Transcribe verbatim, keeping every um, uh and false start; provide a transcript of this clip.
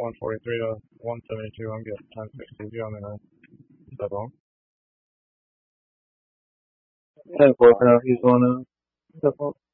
one forty-three to one seventy-two. I'm getting ten sixty. You want me to step on? ten four, he's on. Uh, step on.